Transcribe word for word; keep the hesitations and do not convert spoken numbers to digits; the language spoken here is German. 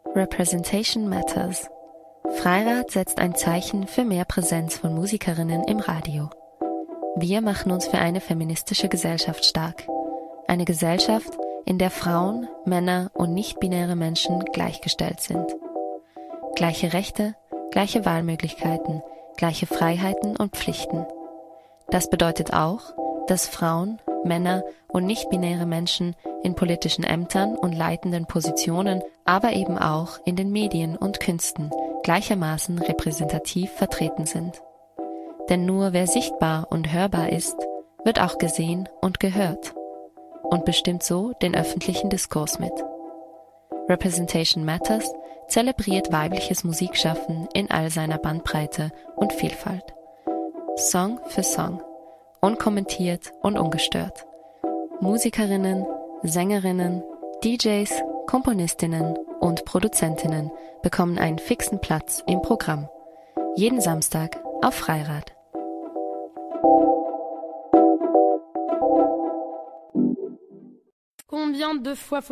Representation Matters. Freirad setzt ein Zeichen für mehr Präsenz von Musikerinnen im Radio. Wir machen uns für eine feministische Gesellschaft stark. Eine Gesellschaft, in der Frauen, Männer und nicht-binäre Menschen gleichgestellt sind. Gleiche Rechte, gleiche Wahlmöglichkeiten, gleiche Freiheiten und Pflichten. Das bedeutet auch, dass Frauen, Männer und nicht-binäre Menschen in politischen Ämtern und leitenden Positionen, aber eben auch in den Medien und Künsten gleichermaßen repräsentativ vertreten sind. Denn nur wer sichtbar und hörbar ist, wird auch gesehen und gehört und bestimmt so den öffentlichen Diskurs mit. Representation Matters zelebriert weibliches Musikschaffen in all seiner Bandbreite und Vielfalt. Song für Song, unkommentiert und ungestört. Musikerinnen, Sängerinnen, D Js, Komponistinnen und Produzentinnen bekommen einen fixen Platz im Programm. Jeden Samstag auf Freirad. Combien de fois